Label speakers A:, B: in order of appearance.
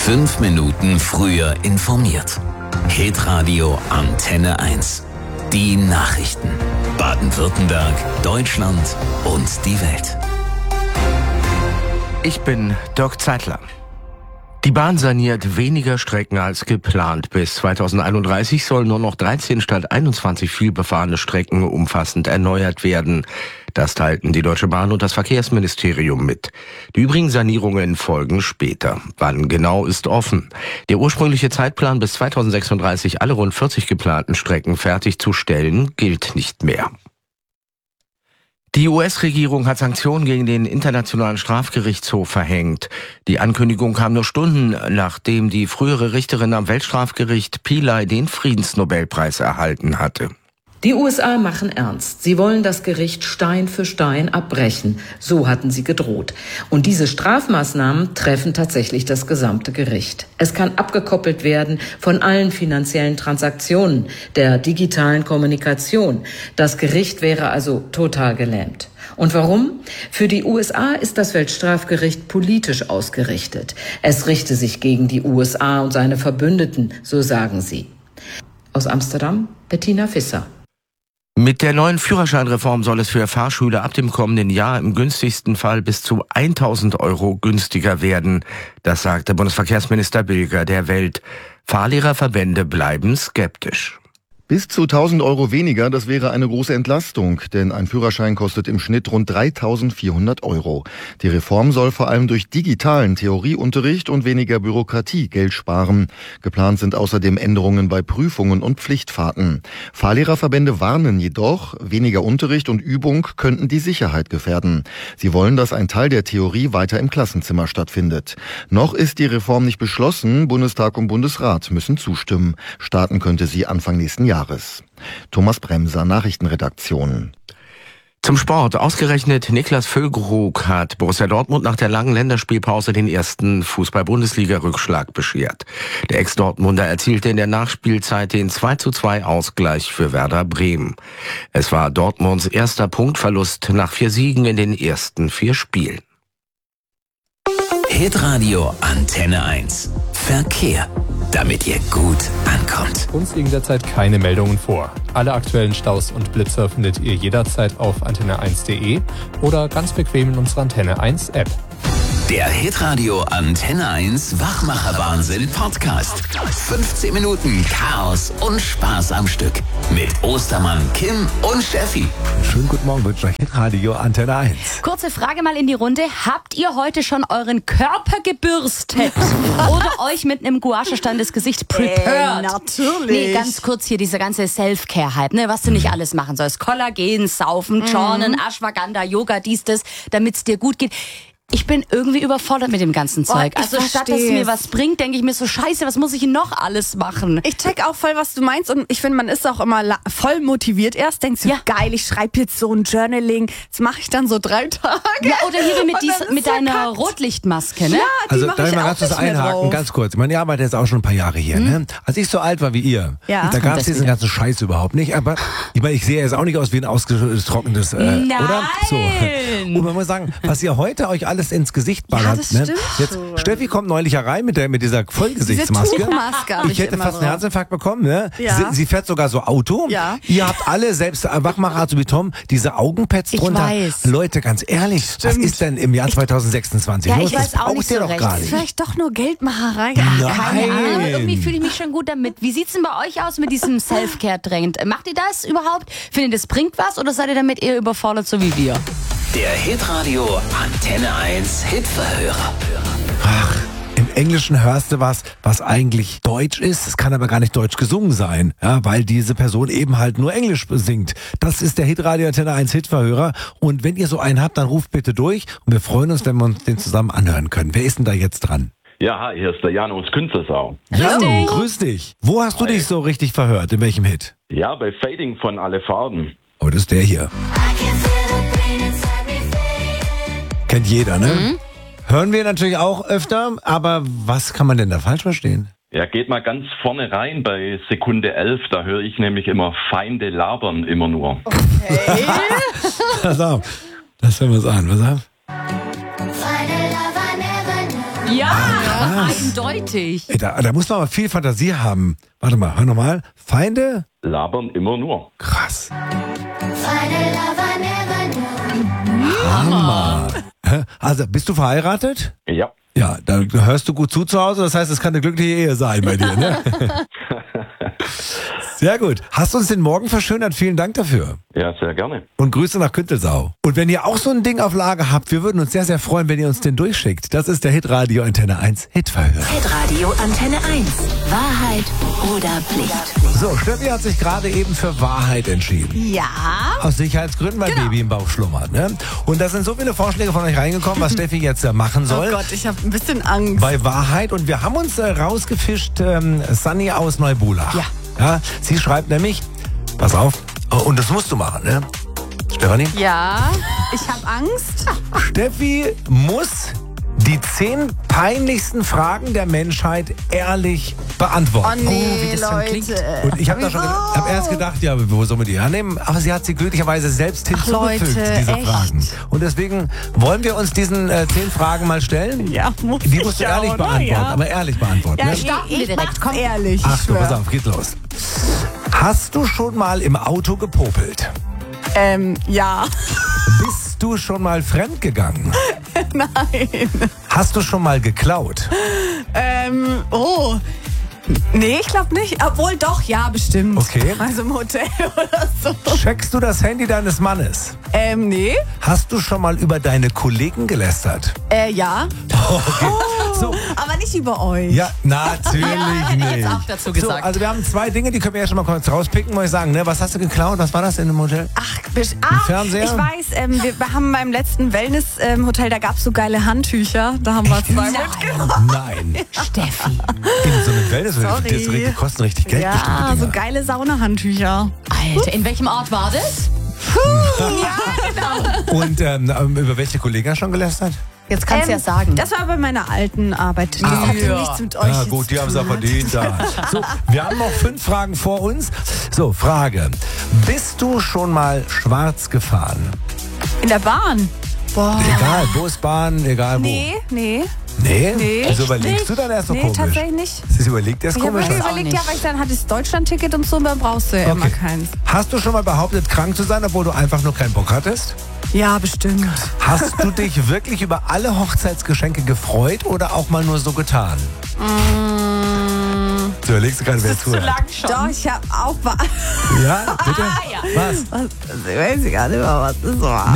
A: 5 Minuten früher informiert. Hitradio Antenne 1. Die Nachrichten. Baden-Württemberg, Deutschland und die Welt.
B: Ich bin Dirk Zeitler. Die Bahn saniert weniger Strecken als geplant. Bis 2031 sollen nur noch 13 statt 21 vielbefahrene Strecken umfassend erneuert werden. Das teilten die Deutsche Bahn und das Verkehrsministerium mit. Die übrigen Sanierungen folgen später. Wann genau ist offen. Der ursprüngliche Zeitplan, bis 2036 alle rund 40 geplanten Strecken fertigzustellen, gilt nicht mehr. Die US-Regierung hat Sanktionen gegen den Internationalen Strafgerichtshof verhängt. Die Ankündigung kam nur Stunden, nachdem die frühere Richterin am Weltstrafgericht Pillay den Friedensnobelpreis erhalten hatte.
C: Die USA machen ernst. Sie wollen das Gericht Stein für Stein abbrechen. So hatten sie gedroht. Und diese Strafmaßnahmen treffen tatsächlich das gesamte Gericht. Es kann abgekoppelt werden von allen finanziellen Transaktionen, der digitalen Kommunikation. Das Gericht wäre also total gelähmt. Und warum? Für die USA ist das Weltstrafgericht politisch ausgerichtet. Es richte sich gegen die USA und seine Verbündeten, so sagen sie. Aus Amsterdam, Bettina Visser.
B: Mit der neuen Führerscheinreform soll es für Fahrschüler ab dem kommenden Jahr im günstigsten Fall bis zu 1.000 € günstiger werden. Das sagte Bundesverkehrsminister Bilger der Welt. Fahrlehrerverbände bleiben skeptisch.
D: Bis zu 1.000 € weniger, das wäre eine große Entlastung, denn ein Führerschein kostet im Schnitt rund 3.400 €. Die Reform soll vor allem durch digitalen Theorieunterricht und weniger Bürokratie Geld sparen. Geplant sind außerdem Änderungen bei Prüfungen und Pflichtfahrten. Fahrlehrerverbände warnen jedoch, weniger Unterricht und Übung könnten die Sicherheit gefährden. Sie wollen, dass ein Teil der Theorie weiter im Klassenzimmer stattfindet. Noch ist die Reform nicht beschlossen, Bundestag und Bundesrat müssen zustimmen. Starten könnte sie Anfang nächsten Jahres. Thomas Bremser, Nachrichtenredaktion.
B: Zum Sport. Ausgerechnet Niklas Füllkrug hat Borussia Dortmund nach der langen Länderspielpause den ersten Fußball-Bundesliga-Rückschlag beschert. Der Ex-Dortmunder erzielte in der Nachspielzeit den 2:2 Ausgleich für Werder Bremen. Es war Dortmunds erster Punktverlust nach 4 Siegen in den ersten 4 Spielen.
A: Hitradio Antenne 1. Verkehr. Damit ihr gut ankommt.
E: Uns liegen derzeit keine Meldungen vor. Alle aktuellen Staus und Blitzer findet ihr jederzeit auf antenne1.de oder ganz bequem in unserer Antenne 1 App.
A: Der Hitradio Antenne 1 Wachmacher-Wahnsinn Podcast. 15 Minuten Chaos und Spaß am Stück. Mit Ostermann, Kim und Steffi.
F: Schönen guten Morgen, wünsche euch Hitradio Antenne 1.
G: Kurze Frage mal in die Runde. Habt ihr heute schon euren Körper gebürstet? Oder euch mit einem Gouache-Stein das Gesicht prepared?
H: Natürlich.
G: Nee, ganz kurz hier, dieser ganze Self-Care-Hype, ne? Was du nicht alles machen sollst. Kollagen, Saufen, Journen, Ashwagandha, Yoga, dies, das, damit es dir gut geht. Ich bin irgendwie überfordert mit dem ganzen Zeug. Also statt dass es mir was bringt, denke ich mir so, scheiße, was muss ich noch alles machen?
H: Ich check auch voll, was du meinst, und ich finde, man ist auch immer voll motiviert. Erst denkst du, geil, ich schreibe jetzt so ein Journaling, das mache ich dann so 3 Tage.
G: Ja, oder hier mit deiner Rotlichtmaske, ne?
H: Ja, die
F: Also
H: mache
F: darf
H: ich
F: ich mal
H: auch
F: ganz kurz
H: nicht mehr
F: einhaken,
H: drauf.
F: ganz kurz. Ich arbeite jetzt auch schon ein paar Jahre hier. Ne? Als ich so alt war wie ihr, da gab es diesen ganzen Scheiß überhaupt nicht. Aber ich sehe jetzt auch nicht aus wie ein ausgetrocknetes, oder? So. Und man muss sagen, was ihr heute euch alles ins Gesicht ballert.
H: das stimmt
F: Jetzt,
H: schon.
F: Steffi kommt neulich herein mit dieser Vollgesichtsmaske.
H: Diese Tuchmaske habe
F: Ich hätte fast einen Herzinfarkt bekommen. Ne?
H: Ja.
F: Sie fährt sogar so Auto.
H: Ja.
F: Ihr habt alle, selbst Wachmacher, so wie Tom, diese Augenpads
G: Ich
F: drunter.
G: weiß.
F: Leute, ganz ehrlich, was ist denn im Jahr 2026
G: Ja,
F: los?
G: ich weiß
F: Das
G: auch
F: braucht
G: nicht
F: ihr
G: so
F: doch
G: recht.
F: gar
H: Das ist
F: nicht.
H: vielleicht doch nur Geldmacherei.
G: Keine Ahnung, aber
F: Nein.
G: irgendwie fühle ich mich schon gut damit. Wie sieht's denn bei euch aus mit diesem Self-Care-Drängend? Macht ihr das überhaupt? Findet ihr, das bringt was, oder seid ihr damit eher überfordert, so wie wir?
A: Der Hitradio Antenne 1 Hitverhörer.
F: Ach, im Englischen hörst du was eigentlich Deutsch ist. Es kann aber gar nicht deutsch gesungen sein, ja, weil diese Person eben halt nur Englisch singt. Das ist der Hitradio Antenne 1 Hitverhörer. Und wenn ihr so einen habt, dann ruft bitte durch. Und wir freuen uns, wenn wir uns den zusammen anhören können. Wer ist denn da jetzt dran?
I: Ja, hi, hier ist der Jan aus Künzelsau.
F: Jan, grüß dich. Wo hast du dich so richtig verhört? In welchem Hit?
I: Ja, bei Fading von Alle Farben.
F: Oh, das ist der hier. Kennt jeder, ne? Hören wir natürlich auch öfter, aber was kann man denn da falsch verstehen?
I: Ja, geht mal ganz vorne rein bei Sekunde 11, da höre ich nämlich immer Feinde labern immer nur.
F: Pass auf, das hören wir uns an, pass auf.
G: Ja, eindeutig.
F: Ey, da muss man aber viel Fantasie haben. Warte mal, hör nochmal. Feinde?
I: Labern immer nur.
F: Krass. Hammer. Also, bist du verheiratet?
I: Ja.
F: Ja, da hörst du gut zu Hause. Das heißt, es kann eine glückliche Ehe sein bei dir, ne? Sehr gut. Hast uns den Morgen verschönert. Vielen Dank dafür.
I: Ja, sehr gerne.
F: Und Grüße nach Küntelsau. Und wenn ihr auch so ein Ding auf Lager habt, wir würden uns sehr, sehr freuen, wenn ihr uns den durchschickt. Das ist der Hitradio Antenne 1 Hitverhör.
J: Hitradio Antenne 1. Wahrheit oder Pflicht?
F: So, Steffi hat sich gerade eben für Wahrheit entschieden.
H: Ja.
F: Aus Sicherheitsgründen, weil Baby im Bauch schlummert. Ne? Und da sind so viele Vorschläge von euch reingekommen, was Steffi jetzt machen soll.
H: Oh Gott, ich habe ein bisschen Angst.
F: Bei Wahrheit. Und wir haben uns rausgefischt, Sunny aus Neubulach. Ja, sie schreibt nämlich, pass auf, und das musst du machen, ne? Stefanie?
H: Ja, ich habe Angst.
F: Steffi muss die 10 peinlichsten Fragen der Menschheit ehrlich beantworten.
H: Oh nee,
G: wie das dann
H: Leute.
G: klingt.
F: Und ich habe hab erst gedacht, ja, wo soll man die hernehmen? Aber sie hat sie glücklicherweise selbst hinzugefügt,
H: Leute,
F: diese
H: echt?
F: Fragen. Und deswegen wollen wir uns diesen 10 Fragen mal stellen.
H: Ja, muss
F: Die
H: ich
F: musst du
H: ja,
F: ehrlich
H: oder?
F: beantworten,
H: Ja.
F: aber ehrlich beantworten.
H: Ja,
F: Ne?
H: ich
G: direkt.
H: mach's
G: Komm.
H: ehrlich.
F: Achtung,
H: ich
F: pass
H: schwör.
F: auf, geht los. Hast du schon mal im Auto gepopelt?
H: Ja.
F: Bist du schon mal fremdgegangen?
H: Nein.
F: Hast du schon mal geklaut?
H: Oh. Nee, ich glaube nicht. Obwohl doch, ja, bestimmt.
F: Okay.
H: Also im Hotel oder so.
F: Checkst du das Handy deines Mannes?
H: Nee.
F: Hast du schon mal über deine Kollegen gelästert?
H: Ja.
F: Okay. So.
H: Aber nicht über euch.
F: Ja, natürlich nicht.
G: Jetzt auch dazu
F: So,
G: gesagt.
F: also wir haben 2 Dinge, die können wir ja schon mal kurz rauspicken, muss ich sagen. Ne? Was hast du geklaut? Was war das in dem Hotel? Fernseher?
H: Ich weiß, wir haben beim letzten Wellness-Hotel, da gab es so geile Handtücher. Da haben wir 2 mitgenommen.
F: Nein.
G: Steffi.
F: In so einem Wellness,
H: Sorry.
F: die kosten richtig Geld.
H: Ja,
F: bestimmte
H: so
F: Dinger.
H: geile Saunahandtücher.
G: Alter, in welchem Ort war das?
F: Und über welche Kollegen hast du schon gelästert?
G: Jetzt kannst du ja sagen.
H: Das war bei meiner alten Arbeit. Das hatte nichts mit euch
F: Ja
H: jetzt
F: gut, die
H: zu
F: haben es auch
H: tun.
F: verdient. Da. So, wir haben noch 5 Fragen vor uns. So, Frage. Bist du schon mal schwarz gefahren?
H: In der Bahn? Boah.
F: Egal, Busbahn, egal wo.
H: Nee.
F: Nee?
H: Nee.
F: Also überlegst du dann erst so
H: Nee,
F: komisch?
H: tatsächlich nicht.
F: Das ist überlegt erst
H: Ich habe
F: komisch.
H: mir
F: was?
H: überlegt, ja, weil ich dann hatte das Deutschland-Ticket und so, dann brauchst du ja immer keins.
F: Hast du schon mal behauptet, krank zu sein, obwohl du einfach nur keinen Bock hattest?
H: Ja, bestimmt.
F: Hast du dich wirklich über alle Hochzeitsgeschenke gefreut oder auch mal nur so getan? Du überlegst gerade, wer zuhört.
G: schon.
H: Doch, ich habe auch...
F: Ja, bitte?
G: ja.
F: Was?
H: Ich weiß gar nicht mehr, was das war.